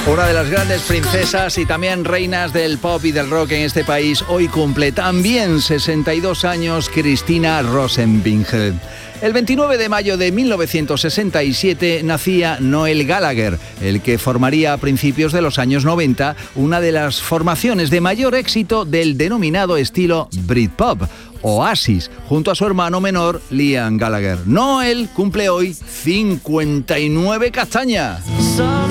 Una de las grandes princesas y también reinas del pop y del rock en este país hoy cumple también 62 años Cristina Rosenvinge. El 29 de mayo de 1967 nacía Noel Gallagher, el que formaría a principios de los años 90 una de las formaciones de mayor éxito del denominado estilo Britpop, Oasis, junto a su hermano menor Liam Gallagher. Noel cumple hoy 59 castañas.